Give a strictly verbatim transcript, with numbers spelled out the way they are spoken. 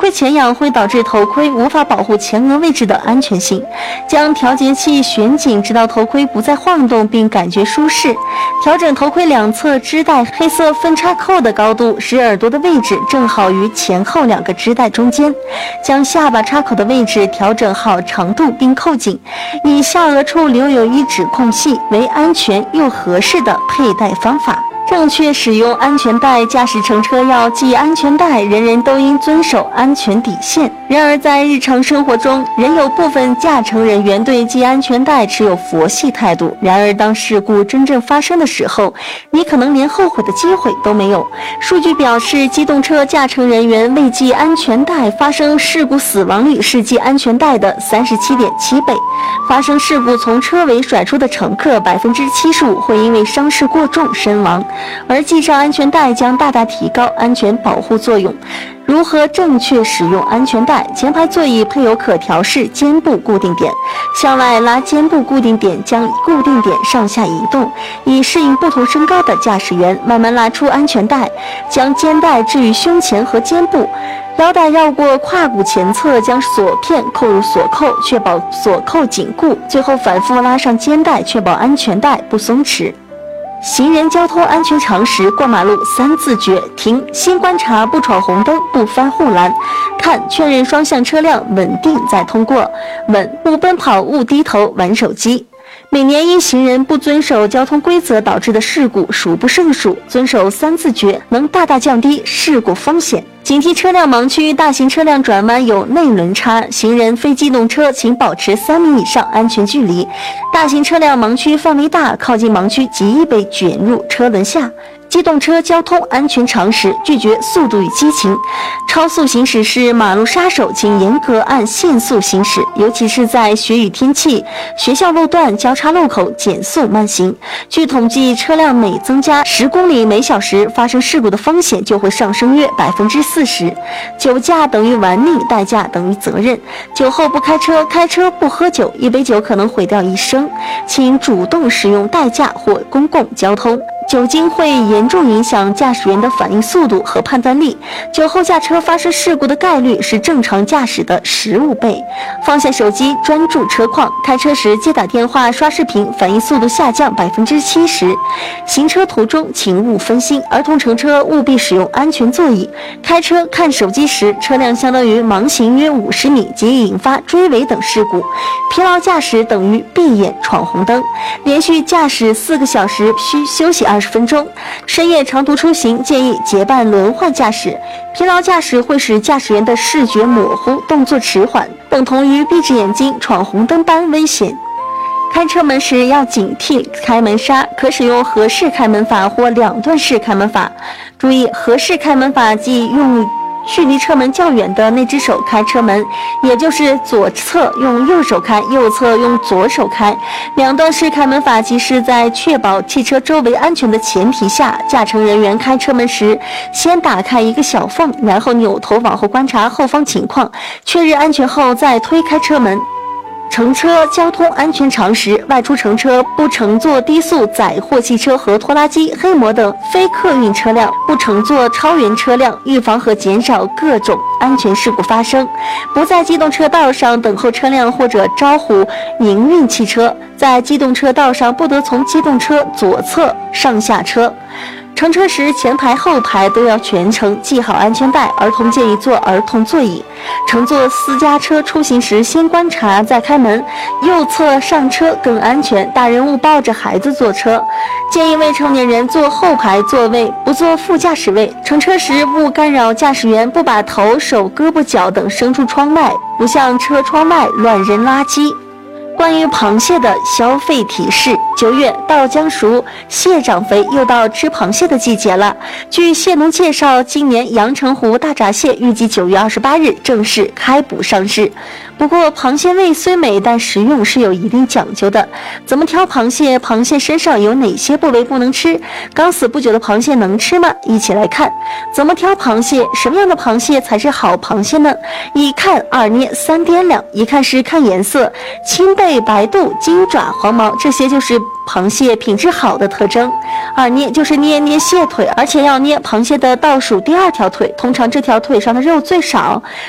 盔前仰会导致头盔无法保护前额位置的安全性。将调节器旋紧直到头盔不再晃动并感觉舒适。调整头盔两侧织带黑色分叉扣的高度，使耳朵的位置正好于前后两个织带中间。将下巴插口的位置调整好长度并扣紧，以下额处留有一指空隙，为安全又合适的佩戴方法。正确使用安全带，驾驶乘车要系安全带，人人都应遵守安全底线。然而在日常生活中，仍有部分驾乘人员对系安全带持有佛系态度。然而当事故真正发生的时候，你可能连后悔的机会都没有。数据表示，机动车驾乘人员未系安全带发生事故死亡率是系安全带的 三十七点七 倍。发生事故从车尾甩出的乘客 百分之七十五 会因为伤势过重身亡。而系上安全带将大大提高安全保护作用。如何正确使用安全带？前排座椅配有可调式肩部固定点，向外拉肩部固定点，将固定点上下移动，以适应不同身高的驾驶员。慢慢拉出安全带，将肩带置于胸前和肩部，腰带绕过胯骨前侧，将锁片扣入锁扣，确保锁扣紧固。最后反复拉上肩带，确保安全带不松弛。行人交通安全常识：过马路三自觉，停，先观察，不闯红灯，不翻护栏，看，确认双向车辆稳定再通过，稳，勿奔跑，勿低头玩手机。每年因行人不遵守交通规则导致的事故数不胜数，遵守三自觉能大大降低事故风险。警惕车辆盲区，大型车辆转弯有内轮差，行人非机动车请保持三米以上安全距离。大型车辆盲区范围大，靠近盲区极易被卷入车轮下。机动车交通安全常识：拒绝速度与激情，超速行驶是马路杀手，请严格按限速行驶，尤其是在雪雨天气、学校路段、交叉路口减速慢行。据统计，车辆每增加十公里每小时，发生事故的风险就会上升约百分之四十。酒驾等于玩命，代价等于责任。酒后不开车，开车不喝酒，一杯酒可能毁掉一生。请主动使用代驾或公共交通。酒精会严重影响驾驶员的反应速度和判断力，酒后驾车发生事故的概率是正常驾驶的十五倍。放下手机，专注车况，开车时接打电话、刷视频，反应速度下降百分之七十。行车途中请勿分心，儿童乘车务必使用安全座椅。开车看手机时，车辆相当于盲行约五十米，极易引发追尾等事故。疲劳驾驶等于闭眼闯红灯。连续驾驶四个小时需休息二十分钟。深夜长途出行建议结伴轮换驾驶。疲劳驾驶会使驾驶员的视觉模糊、动作迟缓，等同于闭着眼睛闯红灯般危险。开车门时要警惕开门刹，可使用合式开门法或两段式开门法。注意，合式开门法即用距离车门较远的那只手开车门，也就是左侧用右手开，右侧用左手开。两段式开门法即是在确保汽车周围安全的前提下，驾乘人员开车门时先打开一个小缝，然后扭头往后观察后方情况，确认安全后再推开车门。乘车交通安全常识：外出乘车不乘坐低速载货汽车和拖拉机、黑摩等非客运车辆，不乘坐超员车辆，预防和减少各种安全事故发生。不在机动车道上等候车辆或者招呼营运汽车，在机动车道上不得从机动车左侧上下车。乘车时，前排后排都要全程系好安全带，儿童建议坐儿童座椅。乘坐私家车出行时，先观察再开门，右侧上车更安全。大人勿抱着孩子坐车，建议未成年人坐后排座位，不坐副驾驶位。乘车时勿干扰驾驶员，不把头、手、胳膊、脚等伸出窗外，不向车窗外乱扔垃圾。关于螃蟹的消费提示：九月到江熟，蟹长肥，又到吃螃蟹的季节了。据蟹农介绍，今年阳澄湖大闸蟹预计九月二十八日正式开捕上市。不过，螃蟹味虽美，但食用是有一定讲究的。怎么挑螃蟹？螃蟹身上有哪些部位不能吃？刚死不久的螃蟹能吃吗？一起来看。怎么挑螃蟹？什么样的螃蟹才是好螃蟹呢？一看二捏三掂量。一看是看颜色，青背、白肚、金爪、黄毛，这些就是螃蟹品质好的特征。二捏就是捏捏蟹腿，而且要捏螃蟹的倒数第二条腿，通常这条腿上的肉最少。